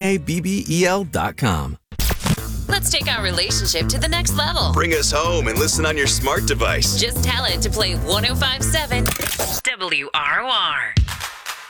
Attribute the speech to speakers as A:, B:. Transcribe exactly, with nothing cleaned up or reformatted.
A: A B B E L dot com.
B: Let's take our relationship to the next level.
C: Bring us home and listen on your smart device.
B: Just tell it to play one oh five point seven W R O R.